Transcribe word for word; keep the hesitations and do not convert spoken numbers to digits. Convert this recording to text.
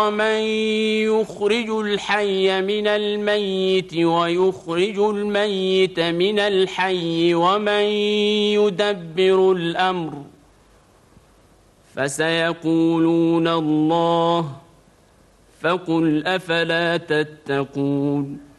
من يخرج الحي من الميت ويخرج الميت من الحي ومن يدبر الأمر فسيقولون الله فقل أفلا تتقون